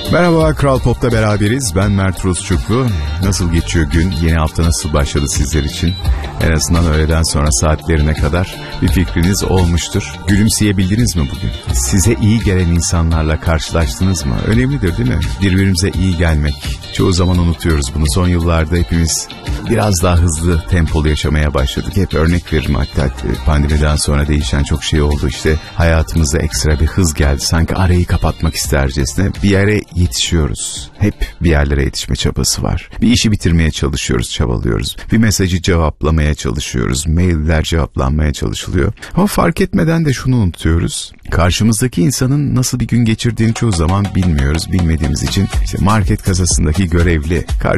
Merhaba, Kral Pop'ta beraberiz. Ben Mert Rusçuklu. Nasıl geçiyor gün? Yeni hafta nasıl başladı sizler için? En azından öğleden sonra saatlerine kadar bir fikriniz olmuştur. Gülümseyebildiniz mi bugün? Size iyi gelen insanlarla karşılaştınız mı? Önemlidir değil mi? Birbirimize iyi gelmek. Çoğu zaman unutuyoruz bunu. Son yıllarda hepimiz biraz daha hızlı tempolu yaşamaya başladık. Hep örnek veririm, hatta pandemiden sonra değişen çok şey oldu. İşte hayatımıza ekstra bir hız geldi. Sanki arayı kapatmak istercesine bir yere yetişiyoruz. Hep bir yerlere yetişme çabası var. Bir işi bitirmeye çalışıyoruz, çabalıyoruz. Bir mesajı cevaplamaya çalışıyoruz. Mailler cevaplanmaya çalışılıyor. Ama fark etmeden de şunu unutuyoruz. Karşımızdaki insanın nasıl bir gün geçirdiğini çoğu zaman bilmiyoruz. Bilmediğimiz için işte market kasasındaki görevli